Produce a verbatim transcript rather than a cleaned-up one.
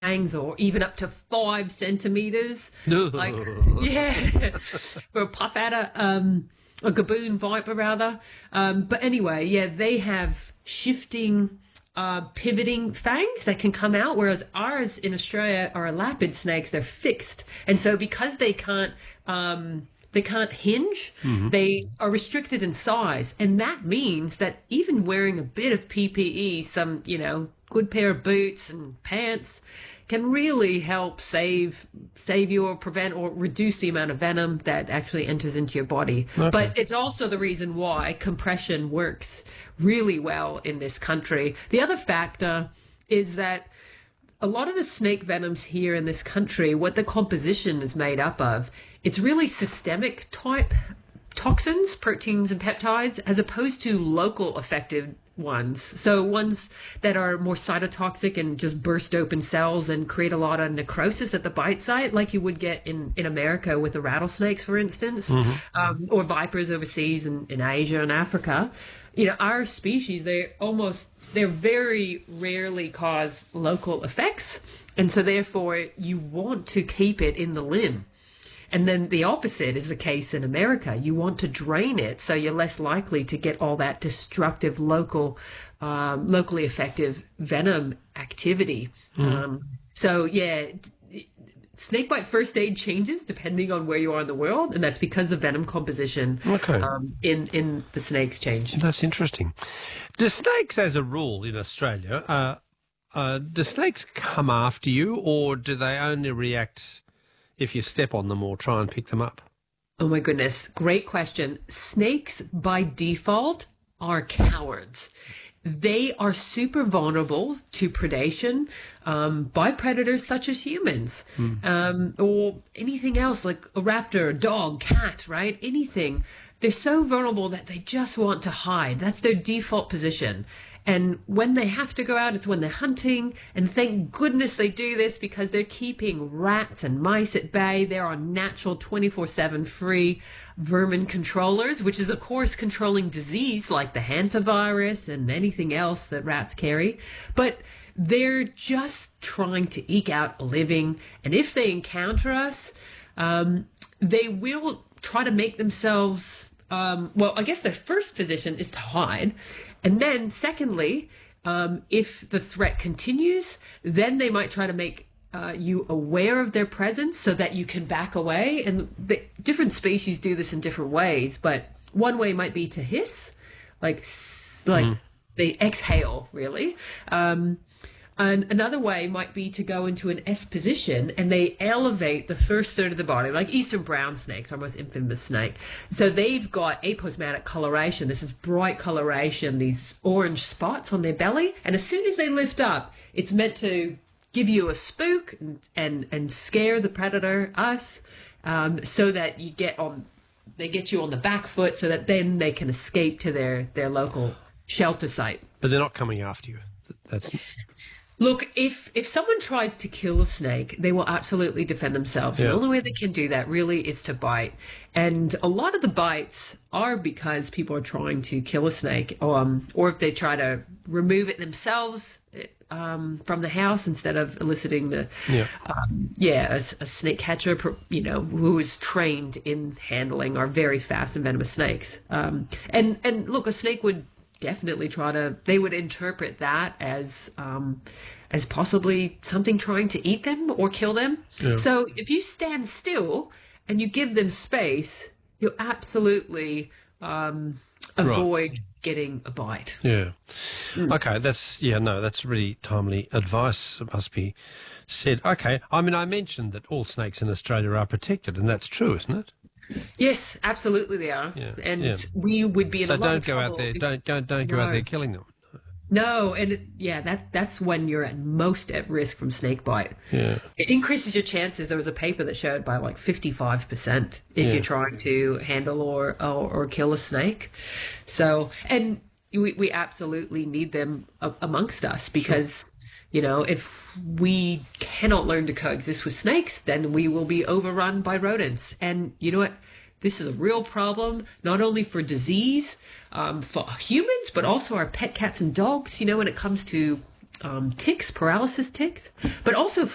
fangs or even up to five centimeters. Like, yeah, for a puff adder, um, a gaboon viper rather. Um, but anyway, yeah, they have shifting, uh, pivoting fangs that can come out, whereas ours in Australia are lapid snakes. They're fixed, and so because they can't. Um, They can't hinge. Mm-hmm. They are restricted in size. And that means that even wearing a bit of P P E, some, you know, good pair of boots and pants can really help save save you or prevent or reduce the amount of venom that actually enters into your body. Okay. But it's also the reason why compression works really well in this country. The other factor is that a lot of the snake venoms here in this country, what the composition is made up of, it's really systemic type toxins, proteins and peptides, as opposed to local effective ones. So ones that are more cytotoxic and just burst open cells and create a lot of necrosis at the bite site, like you would get in, in America with the rattlesnakes, for instance, mm-hmm. um, or vipers overseas in, in Asia and Africa. You know, our species, they almost, they're very rarely cause local effects. And so therefore you want to keep it in the limb. And then the opposite is the case in America. You want to drain it, so you're less likely to get all that destructive local, um, locally effective venom activity. Mm. Um, so, yeah, snakebite first aid changes depending on where you are in the world, and that's because the venom composition okay. um, in, in the snakes change. That's interesting. Do snakes, as a rule in Australia, uh, uh, do snakes come after you, or do they only react if you step on them or try and pick them up? Oh, my goodness. Great question. Snakes, by default, are cowards. They are super vulnerable to predation um, by predators such as humans mm. um, or anything else like a raptor, a dog, cat, right? Anything. They're so vulnerable that they just want to hide. That's their default position. And when they have to go out, it's when they're hunting. And thank goodness they do this because they're keeping rats and mice at bay. They're on natural twenty-four seven free vermin controllers, which is, of course, controlling disease like the hantavirus and anything else that rats carry. But they're just trying to eke out a living. And if they encounter us, um, they will try to make themselves, um, well, I guess their first position is to hide. And then, secondly, um, if the threat continues, then they might try to make uh, you aware of their presence so that you can back away. And the different species do this in different ways. But one way might be to hiss, like like mm. they exhale, really. Um, and another way might be to go into an S position and they elevate the first third of the body, like eastern brown snakes, our most infamous snake. So they've got aposematic coloration. This is bright coloration, these orange spots on their belly. And as soon as they lift up, it's meant to give you a spook and and, and scare the predator, us, um, so that you get on, they get you on the back foot so that then they can escape to their, their local shelter site. But they're not coming after you. That's... Look, if if someone tries to kill a snake, they will absolutely defend themselves. Yeah. The only way they can do that really is to bite. And a lot of the bites are because people are trying to kill a snake, or, um, or if they try to remove it themselves um, from the house instead of eliciting the, yeah, um, yeah a, a snake catcher, you know, who is trained in handling our very fast and venomous snakes. Um, and, and look, a snake would definitely try to, they would interpret that as um, as possibly something trying to eat them or kill them. Yeah. So if you stand still and you give them space, you'll absolutely um, avoid right. getting a bite. Yeah. Mm. Okay, that's, yeah, no, that's really timely advice, it must be said. Okay, I mean, I mentioned that all snakes in Australia are protected, and that's true, isn't it? Yes, absolutely they are. Yeah, and yeah. we would be in so a lot of trouble. So don't go out there, don't, don't, don't go no. out there killing them. No, and it, yeah, that that's when you're at most at risk from snake bite. Yeah. It increases your chances. There was a paper that showed by like fifty-five percent if yeah. you're trying to handle or, or, or kill a snake. So, and we, we absolutely need them a, amongst us because, sure. you know, if we cannot learn to coexist with snakes, then we will be overrun by rodents. And you know what? This is a real problem, not only for disease, um, for humans, but also our pet cats and dogs, you know, when it comes to um, ticks, paralysis ticks, but also